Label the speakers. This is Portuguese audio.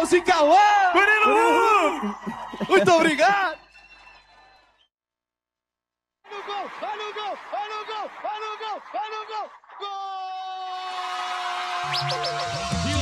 Speaker 1: Matheus e Cauã!
Speaker 2: Murilo!
Speaker 1: Muito obrigado!
Speaker 3: Olha o gol! Olha o gol! Olha o gol! Olha o gol! Olha o gol! Gol!